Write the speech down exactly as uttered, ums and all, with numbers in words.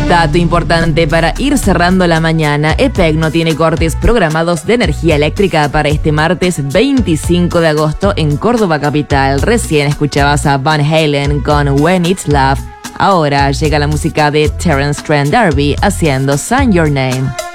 Dato importante para ir cerrando la mañana, E P E C no tiene cortes programados de energía eléctrica para este martes veinticinco de agosto en Córdoba capital. Recién escuchabas a Van Halen con When It's Love. Ahora llega la música de Terence Trent D'Arby haciendo Sign Your Name.